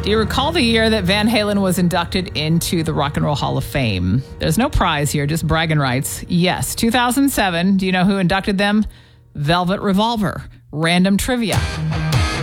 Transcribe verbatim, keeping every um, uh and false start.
Do you recall the year that Van Halen was inducted into the Rock and Roll Hall of Fame? There's no prize here, just bragging rights. Yes, two thousand seven. Do you know who inducted them? Velvet Revolver. Random trivia.